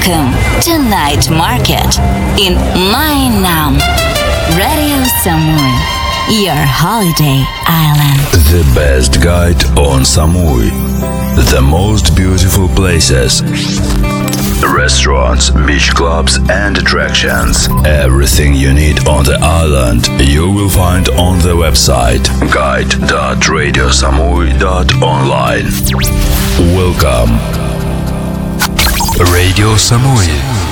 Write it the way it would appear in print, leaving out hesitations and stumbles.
Welcome to Night Market in Mainam. Radio Samui, your holiday island. The best guide on Samui. The most beautiful places. Restaurants, beach clubs and attractions. Everything you need on the island you will find on the website guide.radiosamui.online. Radio Samui.